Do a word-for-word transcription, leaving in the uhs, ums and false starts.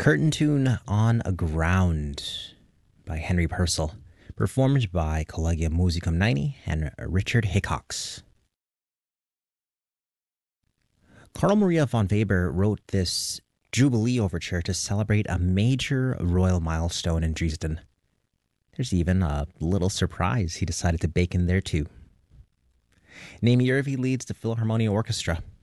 Curtain Tune on a Ground by Henry Purcell, performed by Collegium Musicum ninety and Richard Hickox. Carl Maria von Weber wrote this Jubilee Overture to celebrate a major royal milestone in Dresden. There's even a little surprise he decided to bake in there too. Naomi Irving leads the Philharmonia Orchestra.